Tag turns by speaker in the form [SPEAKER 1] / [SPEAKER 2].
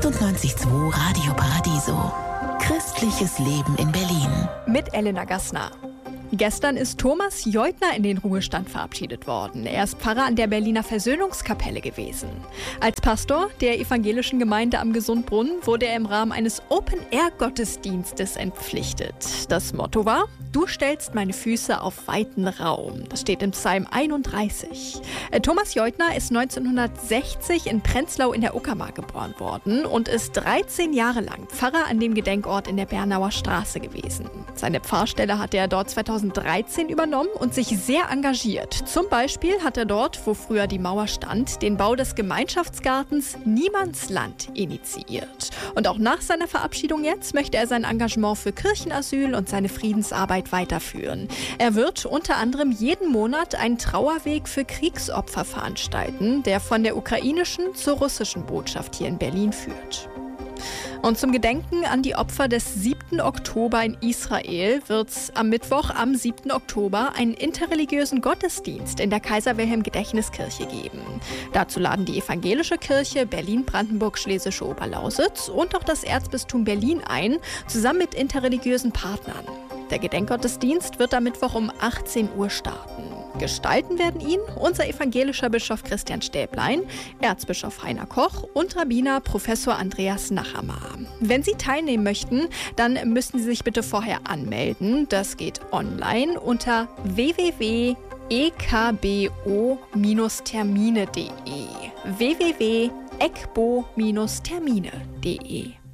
[SPEAKER 1] 98.2 Radio Paradiso. Christliches Leben in Berlin.
[SPEAKER 2] Mit Elena Gassner. Gestern ist Thomas Jeutner in den Ruhestand verabschiedet worden. Er ist Pfarrer an der Berliner Versöhnungskapelle gewesen. Als Pastor der evangelischen Gemeinde am Gesundbrunnen wurde er im Rahmen eines Open-Air-Gottesdienstes entpflichtet. Das Motto war: Du stellst meine Füße auf weiten Raum. Das steht im Psalm 31. Thomas Jeutner ist 1960 in Prenzlau in der Uckermark geboren worden und ist 13 Jahre lang Pfarrer an dem Gedenkort in der Bernauer Straße gewesen. Seine Pfarrstelle hat er dort 2013 übernommen und sich sehr engagiert. Zum Beispiel hat er dort, wo früher die Mauer stand, den Bau des Gemeinschaftsgartens Niemandsland initiiert. Und auch nach seiner Verabschiedung jetzt möchte er sein Engagement für Kirchenasyl und seine Friedensarbeit weiterführen. Er wird unter anderem jeden Monat einen Trauerweg für Kriegsopfer veranstalten, der von der ukrainischen zur russischen Botschaft hier in Berlin führt. Und zum Gedenken an die Opfer des 7. Oktober in Israel wird es am Mittwoch, am 7. Oktober, einen interreligiösen Gottesdienst in der Kaiser-Wilhelm-Gedächtniskirche geben. Dazu laden die Evangelische Kirche Berlin-Brandenburg-Schlesische Oberlausitz und auch das Erzbistum Berlin ein, zusammen mit interreligiösen Partnern. Der Gedenkgottesdienst wird am Mittwoch um 18 Uhr starten. Gestalten werden ihn unser evangelischer Bischof Christian Stäblein, Erzbischof Heiner Koch und Rabbiner Professor Andreas Nachamer. Wenn Sie teilnehmen möchten, dann müssen Sie sich bitte vorher anmelden. Das geht online unter www.ekbo-termine.de www.ekbo-termine.de